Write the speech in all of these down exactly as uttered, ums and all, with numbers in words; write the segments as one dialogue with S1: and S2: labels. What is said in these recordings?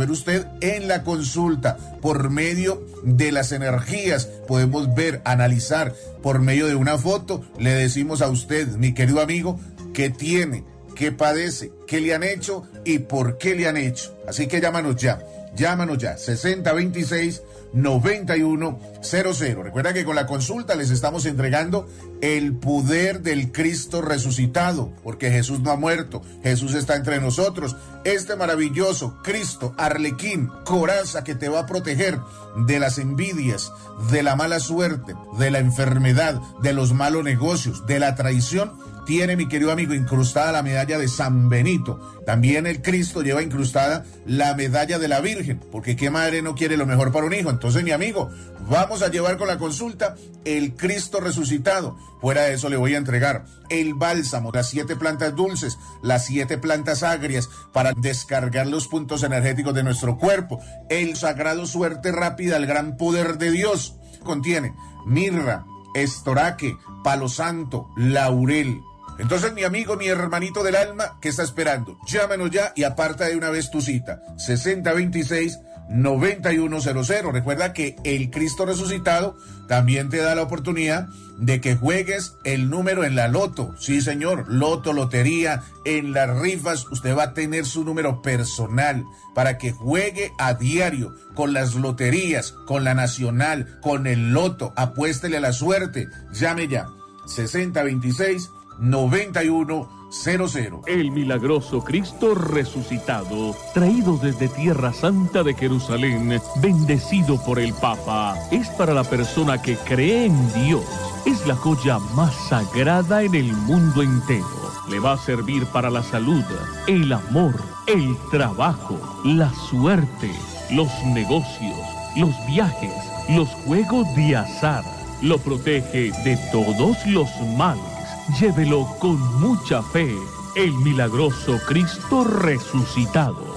S1: saber usted en la consulta. Por medio de las energías podemos ver, analizar, por medio de una foto le decimos a usted, mi querido amigo, qué tiene, qué padece, qué le han hecho y por qué le han hecho. Así que llámanos ya, llámanos ya, sesenta veintiséis noventa y uno cero cero. Recuerda que con la consulta les estamos entregando el poder del Cristo resucitado, porque Jesús no ha muerto, Jesús está entre nosotros. Este maravilloso Cristo, arlequín, coraza, que te va a proteger de las envidias, de la mala suerte, de la enfermedad, de los malos negocios, de la traición. Tiene, mi querido amigo, incrustada la medalla de San Benito. También el Cristo lleva incrustada la medalla de la Virgen, porque qué madre no quiere lo mejor para un hijo. Entonces, mi amigo, vamos a llevar con la consulta el Cristo resucitado. Fuera de eso le voy a entregar el bálsamo, las siete plantas dulces, las siete plantas agrias para descargar los puntos energéticos de nuestro cuerpo. El sagrado suerte rápida, el gran poder de Dios. Contiene mirra, estoraque, palo santo, laurel. Entonces, mi amigo, mi hermanito del alma, ¿qué está esperando? Llámenos ya y aparta de una vez tu cita. sesenta veintiséis noventa y uno cero cero. Recuerda que el Cristo resucitado también te da la oportunidad de que juegues el número en la loto. Sí, señor, loto, lotería, en las rifas. Usted va a tener su número personal para que juegue a diario con las loterías, con la nacional, con el loto. Apuéstele a la suerte. Llame ya. sesenta veintiséis noventa y uno cero cero.
S2: El milagroso Cristo resucitado, traído desde Tierra Santa de Jerusalén, bendecido por el Papa, es para la persona que cree en Dios. Es la joya más sagrada en el mundo entero. Le va a servir para la salud, el amor, el trabajo, la suerte, los negocios, los viajes, los juegos de azar. Lo protege de todos los males. Llévelo con mucha fe, el milagroso Cristo resucitado.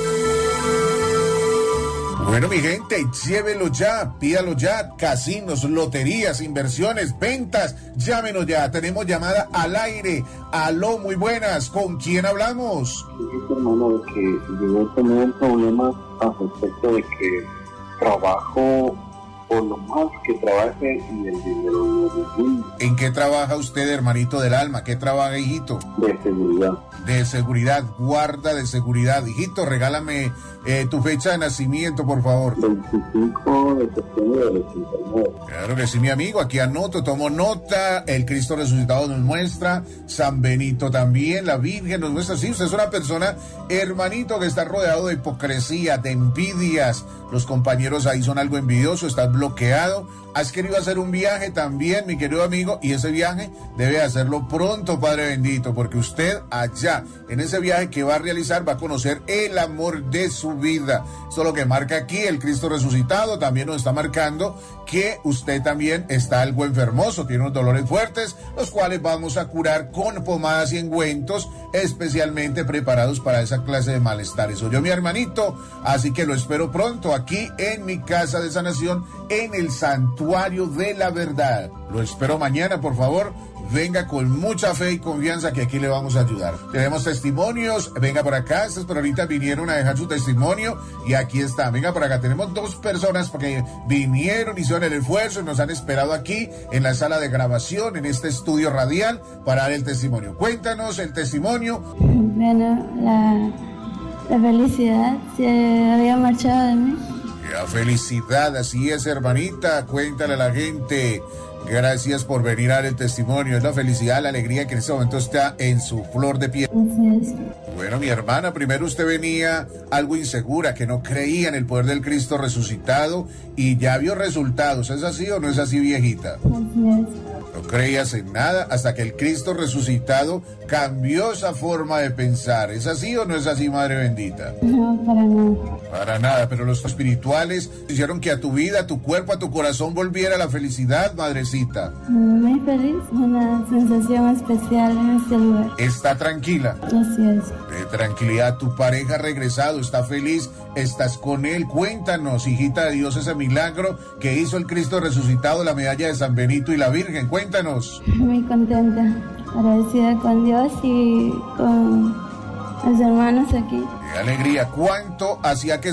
S1: Bueno, mi gente, llévelo ya, pídalo ya. Casinos, loterías, inversiones, ventas, llámenos ya. Tenemos llamada al aire. Aló, muy buenas. ¿Con quién hablamos?
S3: Sí, hermano, de que yo tenía un problema al respecto de que trabajo por lo más que trabaje y el dinero no me rinde.
S1: ¿En qué trabaja usted, hermanito del alma? ¿Qué trabaja, hijito?
S3: De seguridad.
S1: De seguridad, guarda de seguridad. Hijito, regálame eh, tu fecha de nacimiento, por favor.
S3: veinticinco de septiembre del ochenta y nueve.
S1: Claro que sí, mi amigo. Aquí anoto, tomo nota. El Cristo resucitado nos muestra. San Benito también. La Virgen nos muestra. Sí, usted es una persona, hermanito, que está rodeado de hipocresía, de envidias. Los compañeros ahí son algo envidiosos. Estás bloqueado. Has querido hacer un viaje también, mi querido amigo, y ese viaje debe hacerlo pronto, Padre bendito, porque usted allá, en ese viaje que va a realizar, va a conocer el amor de su vida. Esto es lo que marca aquí el Cristo resucitado. También nos está marcando que usted también está algo enfermoso, tiene unos dolores fuertes, los cuales vamos a curar con pomadas y ungüentos especialmente preparados para esa clase de malestares. Soy yo, mi hermanito, así que lo espero pronto aquí en mi casa de sanación, en el Santuario de la Verdad. Lo espero mañana, por favor. Venga con mucha fe y confianza que aquí le vamos a ayudar. Tenemos testimonios. Venga por acá. Estas por ahorita vinieron a dejar su testimonio y aquí está. Venga por acá. Tenemos dos personas porque vinieron, hicieron el esfuerzo y nos han esperado aquí en la sala de grabación, en este estudio radial, para dar el testimonio. Cuéntanos el testimonio.
S4: Bueno, la, la felicidad se había marchado de mí.
S1: La felicidad, así es, hermanita. Cuéntale a la gente. Gracias por venir a dar el testimonio. Es la felicidad, la alegría que en este momento está en su flor de piel.
S4: Así es.
S1: Bueno, mi hermana, primero usted venía algo insegura, que no creía en el poder del Cristo resucitado y ya vio resultados. ¿Es así o no es así, viejita?
S4: Así es.
S1: No creías en nada hasta que el Cristo resucitado cambió esa forma de pensar. ¿Es así o no es así, Madre bendita?
S4: No, para nada.
S1: Para nada, pero los espirituales hicieron que a tu vida, a tu cuerpo, a tu corazón volviera la felicidad, madrecita.
S4: Muy feliz, una sensación especial en este lugar.
S1: ¿Está tranquila?
S4: Así es.
S1: De tranquilidad, tu pareja ha regresado, está feliz, estás con él. Cuéntanos, hijita de Dios, ese milagro que hizo el Cristo resucitado, la medalla de San Benito y la Virgen. Cuéntanos.
S4: Muy contenta, agradecida con Dios y con los hermanos aquí.
S1: Qué alegría. ¿Cuánto hacía que